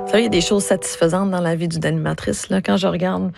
Vous savez, il y a des choses satisfaisantes dans la vie d'une animatrice. Là. Quand je regarde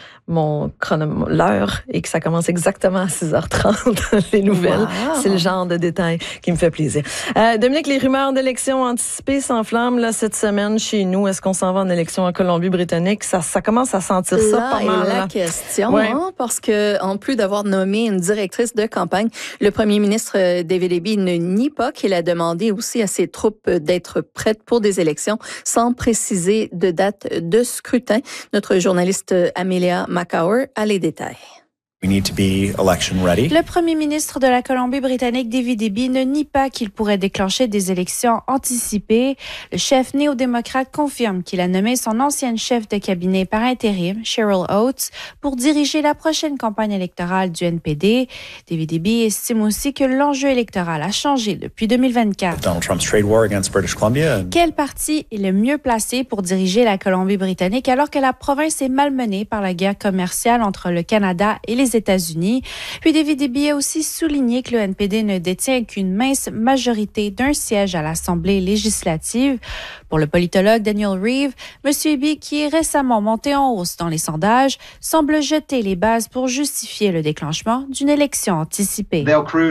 l'heure et que ça commence exactement à 6h30, les nouvelles, c'est le genre de détail qui me fait plaisir. Dominique, les rumeurs d'élections anticipées s'enflamment là, cette semaine chez nous. Est-ce qu'on s'en va en élection en Colombie-Britannique? Ça commence à sentir ça pas mal. Là est la question, parce que en plus d'avoir nommé une directrice de campagne, le premier ministre David Eby ne nie pas qu'il a demandé aussi à ses troupes d'être prêtes pour des élections sans préciser de date de scrutin. Notre journaliste Amelia Macower a les détails. We need to be election ready. Le premier ministre de la Colombie-Britannique, David Eby, ne nie pas qu'il pourrait déclencher des élections anticipées. Le chef néo-démocrate confirme qu'il a nommé son ancienne chef de cabinet par intérim, Cheryl Oates, pour diriger la prochaine campagne électorale du NPD. David Eby estime aussi que l'enjeu électoral a changé depuis 2024. Donald Trump's trade war against British Columbia. Quel parti est le mieux placé pour diriger la Colombie-Britannique alors que la province est malmenée par la guerre commerciale entre le Canada et les États-Unis. Puis David Eby a aussi souligné que le NPD ne détient qu'une mince majorité d'un siège à l'Assemblée législative. Pour le politologue Daniel Reeve, M. Eby, qui est récemment monté en hausse dans les sondages, semble jeter les bases pour justifier le déclenchement d'une élection anticipée.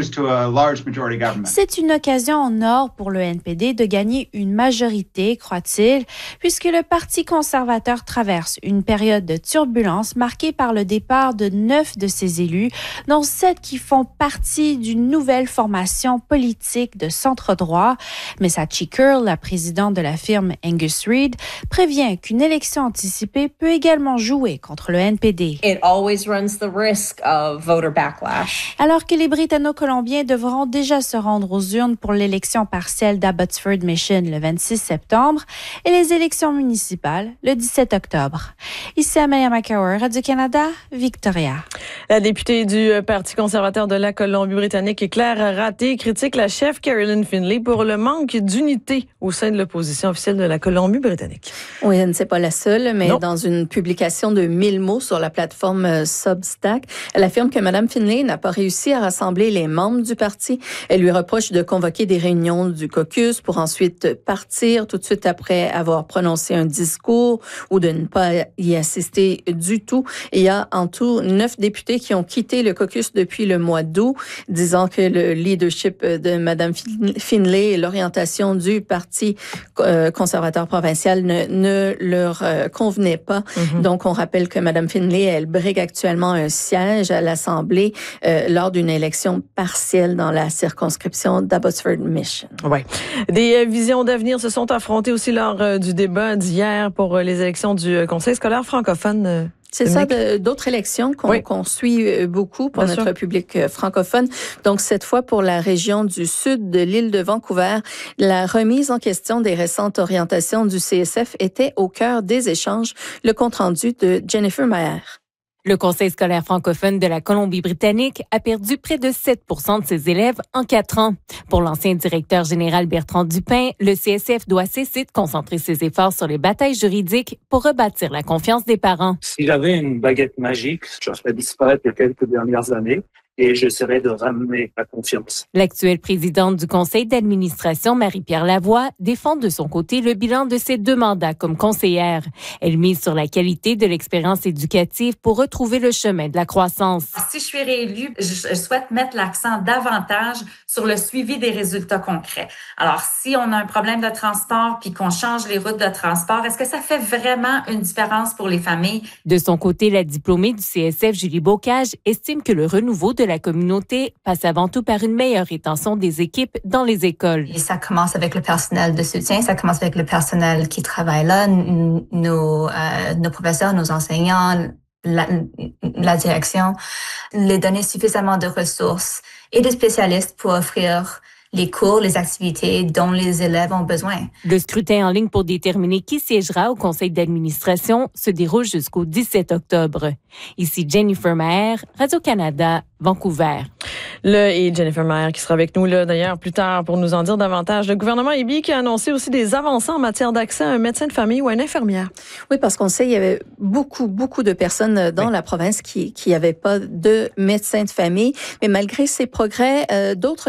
C'est une occasion en or pour le NPD de gagner une majorité, croit-il, puisque le Parti conservateur traverse une période de turbulence marquée par le départ de 9 de ses élus, dont 7 qui font partie d'une nouvelle formation politique de centre-droit. Mais Sachi Curl, la présidente de la firme Angus Reid, prévient qu'une élection anticipée peut également jouer contre le NPD. It always runs the risk of voter backlash. Alors que les Britanno-Colombiens devront déjà se rendre aux urnes pour l'élection partielle d'Abbotsford Mission le 26 septembre et les élections municipales le 17 octobre. Ici Amelia Macower, Radio-Canada, Victoria. La députée du Parti conservateur de la Colombie-Britannique, Claire Raté, critique la chef Caroline Finlay pour le manque d'unité au sein de l'opposition officielle de la Colombie-Britannique. Oui, elle ne c'est pas la seule, mais dans une publication de 1000 mots sur la plateforme Substack, elle affirme que Mme Finlay n'a pas réussi à rassembler les membres du parti. Elle lui reproche de convoquer des réunions du caucus pour ensuite partir tout de suite après avoir prononcé un discours ou de ne pas y assister du tout. Et il y a en tout 9 députés qui ont quitté le caucus depuis le mois d'août, disant que le leadership de Mme Finlay et l'orientation du Parti conservateur provincial ne leur convenait pas. Donc, on rappelle que Mme Finlay, elle brigue actuellement un siège à l'Assemblée lors d'une élection partielle dans la circonscription d'Abbotsford Mission. Oui. Des visions d'avenir se sont affrontées aussi lors du débat d'hier pour les élections du Conseil scolaire francophone. C'est ça, d'autres élections qu'on suit beaucoup pour notre public francophone. Donc, cette fois, pour la région du sud de l'île de Vancouver, la remise en question des récentes orientations du CSF était au cœur des échanges. Le compte-rendu de Jennifer Maher. Le Conseil scolaire francophone de la Colombie-Britannique a perdu près de 7% de ses élèves en 4 ans. Pour l'ancien directeur général Bertrand Dupin, le CSF doit cesser de concentrer ses efforts sur les batailles juridiques pour rebâtir la confiance des parents. Si j'avais une baguette magique, je ferais disparaître les quelques dernières années et j'essaierais de ramener la confiance. L'actuelle présidente du conseil d'administration, Marie-Pierre Lavoie, défend de son côté le bilan de ses 2 mandats comme conseillère. Elle mise sur la qualité de l'expérience éducative pour retrouver le chemin de la croissance. Si je suis réélue, je souhaite mettre l'accent davantage sur le suivi des résultats concrets. Alors, si on a un problème de transport puis qu'on change les routes de transport, est-ce que ça fait vraiment une différence pour les familles? De son côté, la diplômée du CSF, Julie Bocage, estime que le renouveau de la communauté passe avant tout par une meilleure rétention des équipes dans les écoles. Et ça commence avec le personnel de soutien, ça commence avec le personnel qui travaille là, nos professeurs, nos enseignants, la direction, les donner suffisamment de ressources et de spécialistes pour offrir les cours, les activités dont les élèves ont besoin. Le scrutin en ligne pour déterminer qui siégera au conseil d'administration se déroule jusqu'au 17 octobre. Ici Jennifer Maher, Radio-Canada, Vancouver. Et Jennifer Maher qui sera avec nous là d'ailleurs plus tard pour nous en dire davantage. Le gouvernement Eby qui a annoncé aussi des avancées en matière d'accès à un médecin de famille ou à une infirmière. Oui, parce qu'on sait il y avait beaucoup de personnes dans la province qui n'avaient pas de médecin de famille. Mais malgré ces progrès, d'autres